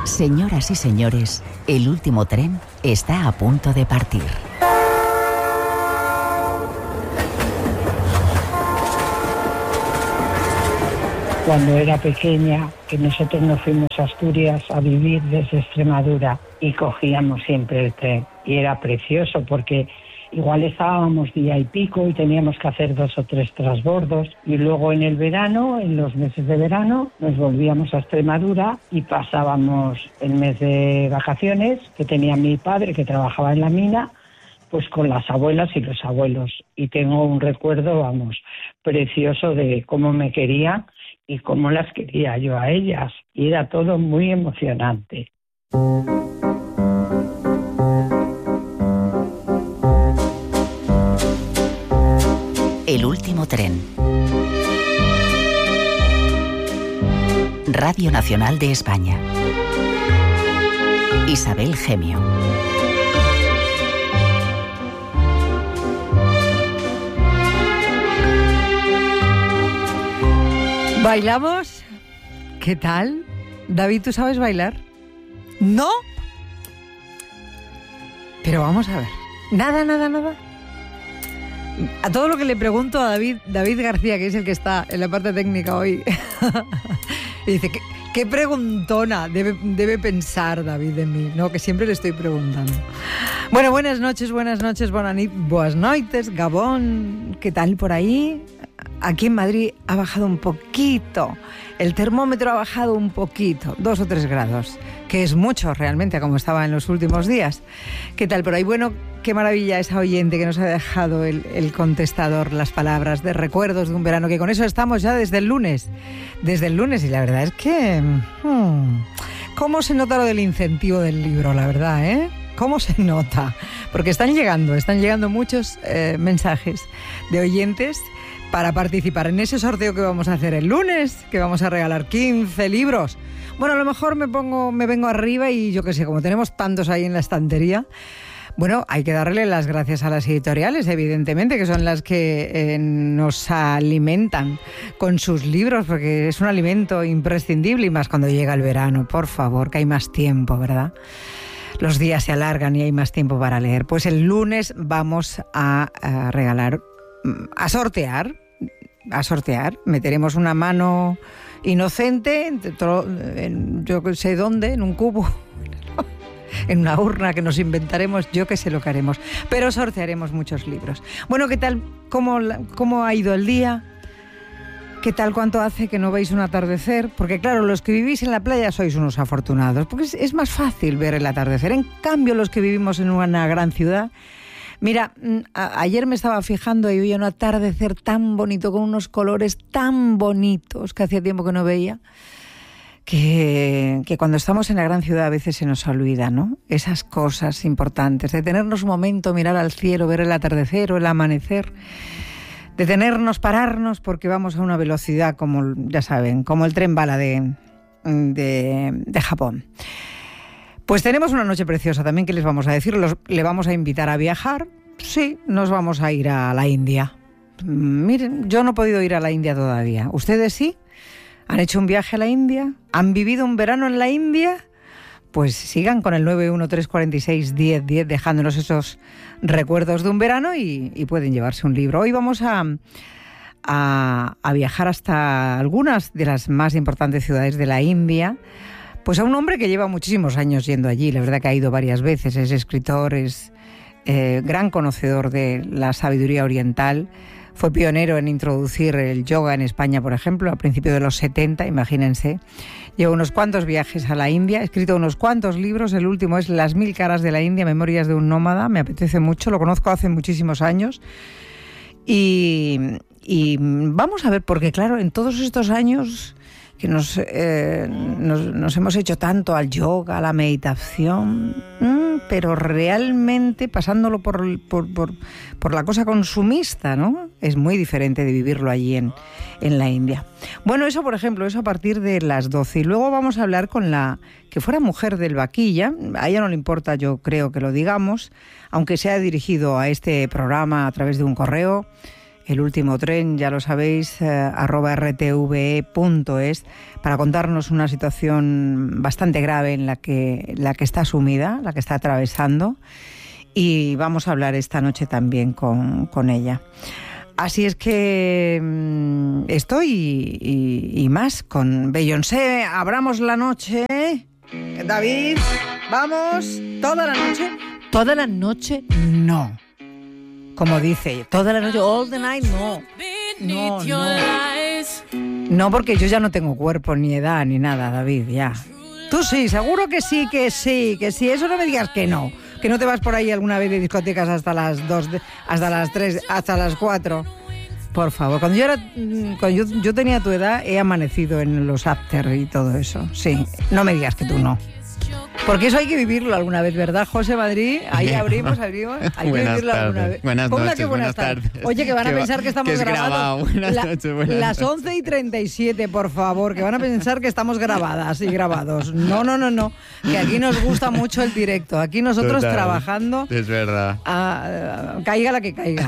Señoras y señores, el último tren está a punto de partir. Cuando era pequeña, que nosotros nos fuimos a Asturias a vivir desde Extremadura y cogíamos siempre el tren. Y era precioso porque igual estábamos día y pico y teníamos que hacer 2 o 3 transbordos. Y luego en el verano, en los meses de verano, nos volvíamos a Extremadura y pasábamos el mes de vacaciones que tenía mi padre, que trabajaba en la mina, pues con las abuelas y los abuelos. Y tengo un recuerdo, precioso de cómo me quería y cómo las quería yo a ellas. Y era todo muy emocionante. El último tren. Radio Nacional de España. Isabel Gemio. ¿Bailamos? ¿Qué tal? David, ¿tú sabes bailar? ¿No? Pero vamos a ver. Nada. A todo lo que le pregunto a David García, que es el que está en la parte técnica hoy, y dice, ¿qué preguntona debe pensar David de mí? No, que siempre le estoy preguntando. Bueno, buenas noches, buenas noites, Gabón, ¿qué tal por ahí? Aquí en Madrid ha bajado un poquito, el termómetro ha bajado un poquito, 2 o 3 grados, que es mucho realmente, como estaba en los últimos días. ¿Qué tal por ahí? Bueno, qué maravilla esa oyente que nos ha dejado el contestador, las palabras de recuerdos de un verano, que con eso estamos ya desde el lunes, y la verdad es que... ¿Cómo se nota lo del incentivo del libro, la verdad, eh? ¿Cómo se nota? Porque están llegando muchos mensajes de oyentes para participar en ese sorteo que vamos a hacer el lunes, que vamos a regalar 15 libros. Bueno, a lo mejor me vengo arriba y yo qué sé, como tenemos tantos ahí en la estantería, bueno, hay que darle las gracias a las editoriales, evidentemente, que son las que nos alimentan con sus libros, porque es un alimento imprescindible, y más cuando llega el verano, por favor, que hay más tiempo, ¿verdad? Los días se alargan y hay más tiempo para leer. Pues el lunes vamos a regalar, a sortear, meteremos una mano inocente, yo que sé dónde, en un cubo, en una urna que nos inventaremos, yo que sé lo que haremos, pero sortearemos muchos libros. Bueno, ¿qué tal? ¿Cómo ha ido el día? ¿Qué tal? ¿Cuánto hace que no veis un atardecer? Porque claro, los que vivís en la playa sois unos afortunados, porque es más fácil ver el atardecer. En cambio, los que vivimos en una gran ciudad... Mira, ayer me estaba fijando y veía un atardecer tan bonito, con unos colores tan bonitos que hacía tiempo que no veía, que cuando estamos en la gran ciudad a veces se nos olvida, ¿no? Esas cosas importantes, detenernos un momento, mirar al cielo, ver el atardecer o el amanecer, detenernos, pararnos, porque vamos a una velocidad, como ya saben, como el tren bala de Japón. Pues tenemos una noche preciosa también, que les vamos a decir. Le vamos a invitar a viajar. Sí, nos vamos a ir a la India. Miren, yo no he podido ir a la India todavía. ¿Ustedes sí? ¿Han hecho un viaje a la India? ¿Han vivido un verano en la India? Pues sigan con el 913461010 dejándonos esos recuerdos de un verano y pueden llevarse un libro. Hoy vamos a viajar hasta algunas de las más importantes ciudades de la India. Pues a un hombre que lleva muchísimos años yendo allí, la verdad que ha ido varias veces, es escritor, es gran conocedor de la sabiduría oriental, fue pionero en introducir el yoga en España, por ejemplo, a principios de los 70, imagínense. Lleva unos cuantos viajes a la India, ha escrito unos cuantos libros, el último es Las 1000 caras de la India, Memorias de un nómada, me apetece mucho, lo conozco hace muchísimos años. Y vamos a ver, porque claro, en todos estos años... que nos hemos hecho tanto al yoga, a la meditación, pero realmente pasándolo por la cosa consumista, ¿no? Es muy diferente de vivirlo allí en la India. Bueno, eso por ejemplo, eso a partir de las 12. Y luego vamos a hablar con la que fuera mujer del vaquilla. A ella no le importa, yo creo, que lo digamos, aunque sea dirigido a este programa a través de un correo. El Último Tren, ya lo sabéis, @rtve.es, para contarnos una situación bastante grave en la que está sumida, la que está atravesando, y vamos a hablar esta noche también con ella. Así es que estoy y más con Beyoncé. Abramos la noche. David, vamos, toda la noche. Toda la noche, no. Como dice, toda la noche, all the night, no. No. No, porque yo ya no tengo cuerpo, ni edad, ni nada, David, ya. Tú sí, seguro que sí. Eso no me digas que no. Que no te vas por ahí alguna vez de discotecas hasta las 2, hasta las 3, hasta las 4. Por favor, cuando yo tenía tu edad, he amanecido en los after y todo eso. Sí, no me digas que tú no. Porque eso hay que vivirlo alguna vez, ¿verdad, José Madrid? Ahí abrimos. Hay que vivirlo alguna vez. Buenas noches, buenas tardes. Oye, que van a pensar que estamos grabando. Buenas noches. Las 11:37, por favor, que van a pensar que estamos grabadas y grabados. No. Que aquí nos gusta mucho el directo. Aquí nosotros trabajando. Es verdad. Caiga la que caiga.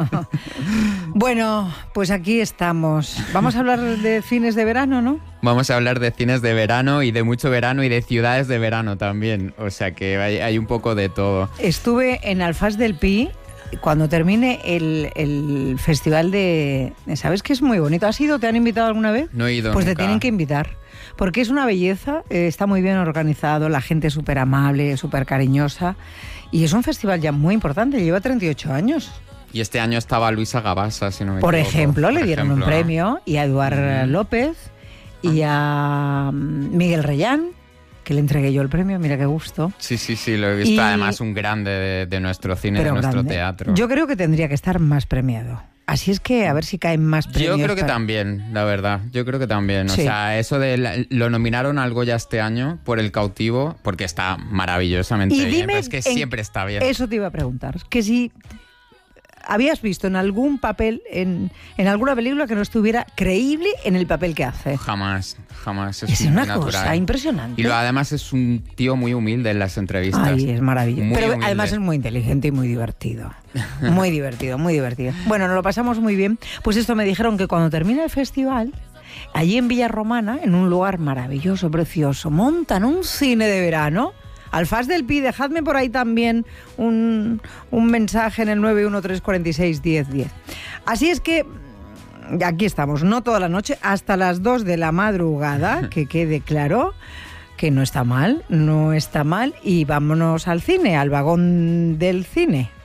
Bueno, pues aquí estamos. Vamos a hablar de cines de verano, ¿no? Vamos a hablar de cines de verano y de mucho verano y de ciudades de verano también. O sea que hay un poco de todo. Estuve en Alfás del Pi cuando termine el festival de... ¿Sabes que es muy bonito? ¿Has ido? ¿Te han invitado alguna vez? No he ido Pues nunca. Te tienen que invitar. Porque es una belleza, está muy bien organizado, la gente es súper amable, súper cariñosa. Y es un festival ya muy importante, lleva 38 años. Y este año estaba Luisa Gabasa, si no me Por equivoco. ejemplo, le dieron un premio, y a Eduard López y a Miguel Reyán, que le entregué yo el premio, mira qué gusto. Sí, lo he visto. Además, un grande de nuestro cine, de nuestro teatro. Yo creo que tendría que estar más premiado. Así es que a ver si caen más premios. Yo creo que también, la verdad. Yo creo que también. Sí. O sea, eso de... Lo nominaron al Goya este año por El Cautivo, porque está maravillosamente bien. Pero es que siempre está bien. Eso te iba a preguntar. Que si habías visto en algún papel, en alguna película que no estuviera creíble en el papel que hace. Jamás. Es una cosa impresionante. Y además es un tío muy humilde en las entrevistas. Ay, es maravilloso. Pero humilde. Además es muy inteligente y muy divertido. Muy divertido. Bueno, nos lo pasamos muy bien. Pues esto me dijeron que cuando termina el festival, allí en Villarromana, en un lugar maravilloso, precioso, montan un cine de verano. Alfás del Pi, dejadme por ahí también un mensaje en el 913461010. Así es que aquí estamos, no toda la noche, hasta las 2 de la madrugada, que quede claro que no está mal, y vámonos al cine, al vagón del cine.